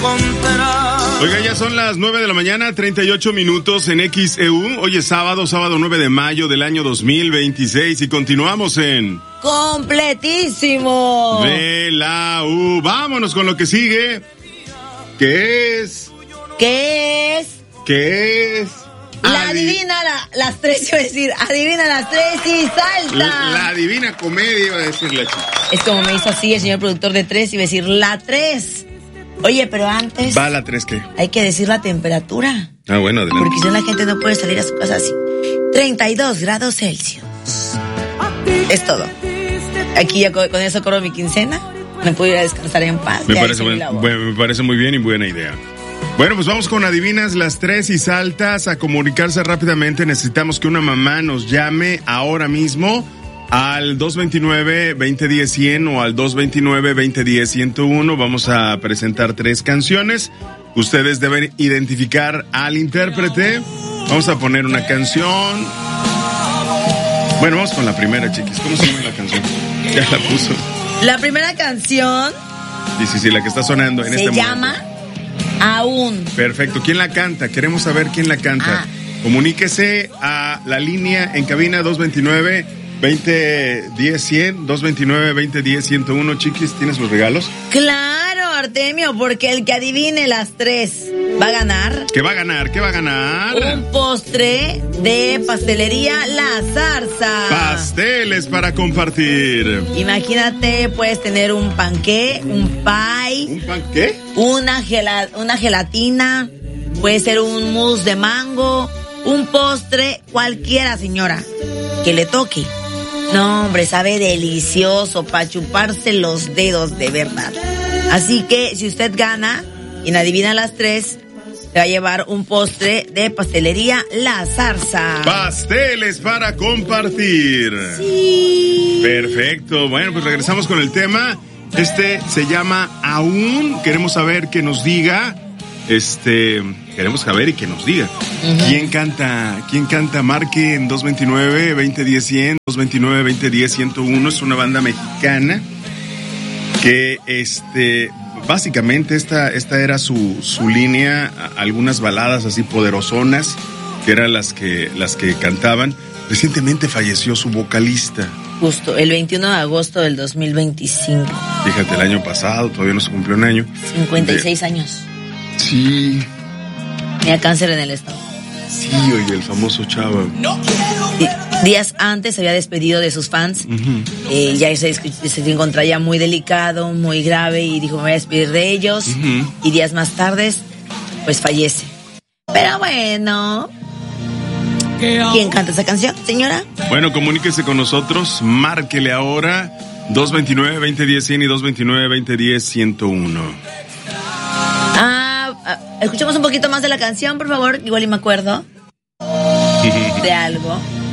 encontrar. Oiga, ya son las 9 de la mañana, 38 minutos en XEU. Hoy es sábado 9 de mayo del año 2026 y continuamos en... ¡Completísimo! De la U. Vámonos con lo que sigue. ¿Qué es? La adivina las tres, iba a decir, adivina las tres y salta. La divina comedia, iba a decir la chica. Es como me hizo así el señor productor de tres, iba a decir la 3. Oye, pero antes... ¿Va la 3 qué? Hay que decir la temperatura. Ah, bueno, adelante. Porque si no la gente no puede salir a su casa así. 32 grados Celsius. Es todo. Aquí ya con eso corro mi quincena. Me puedo ir a descansar en paz. Me parece muy bien y buena idea. Bueno, pues vamos con adivinas las 3 y saltas. A comunicarse rápidamente. Necesitamos que una mamá nos llame ahora mismo al 229-2010-100 o al 229-2010-101. Vamos a presentar 3 canciones. Ustedes deben identificar al intérprete. Vamos a poner una canción. Bueno, vamos con la primera, chiquis. ¿Cómo se llama la canción? Ya la puso. La primera canción... Sí, la que está sonando en este momento. Se llama Aún. Perfecto. ¿Quién la canta? Queremos saber quién la canta. Comuníquese a la línea en cabina 229-2010-100, 229-2010-101. Chiquis, ¿tienes los regalos? Claro, Artemio, porque el que adivine las 3 va a ganar. ¿Qué va a ganar? Un postre de pastelería La Zarza. Pasteles para compartir. Imagínate, puedes tener un panqué, un pie. ¿Un panqué? Una gelatina, puede ser un mousse de mango, un postre, cualquiera, señora, que le toque. No, hombre, sabe delicioso para chuparse los dedos, de verdad. Así que, si usted gana y adivina las 3, te va a llevar un postre de pastelería La Zarza. Pasteles para compartir. Sí. Perfecto. Bueno, pues regresamos con el tema. Se llama Aún. Queremos saber que nos diga. Queremos saber y que nos diga. ¿Quién canta? Marque en 229-2010-100, 229-2010-101. Es una banda mexicana que básicamente esta era su línea, algunas baladas así poderosonas, que eran las que cantaban. Recientemente falleció su vocalista. Justo, el 21 de agosto del 2025. Fíjate, el año pasado, todavía no se cumplió un año. 56 años. Sí. Tenía cáncer en el estómago. Sí, oye, el famoso Chava. Días antes se había despedido de sus fans. Ya se encontraba muy delicado, muy grave, y dijo, me voy a despedir de ellos. Y días más tarde, pues fallece. Pero bueno, ¿quién canta esa canción, señora? Bueno, comuníquese con nosotros, márquele ahora 229-2010-100 y 229-2010-101. Escuchemos un poquito más de la canción, por favor. Igual y me acuerdo de algo.